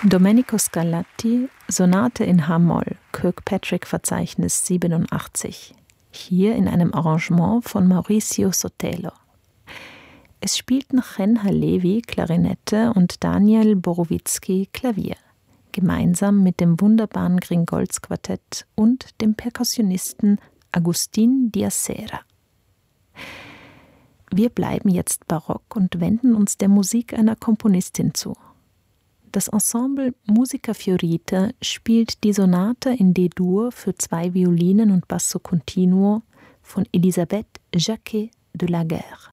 Domenico Scarlatti, Sonate in H-Moll, Kirkpatrick-Verzeichnis 87. Hier in einem Arrangement von Mauricio Sotelo. Es spielten Chen Halevi Klarinette und Daniel Borowitzki Klavier, gemeinsam mit dem wunderbaren Gringolz-Quartett und dem Perkussionisten Agustin Diacera. Wir bleiben jetzt barock und wenden uns der Musik einer Komponistin zu. Das Ensemble Musica Fiorita spielt die Sonate in D-Dur für 2 Violinen und Basso Continuo von Elisabeth Jacquet de la Guerre.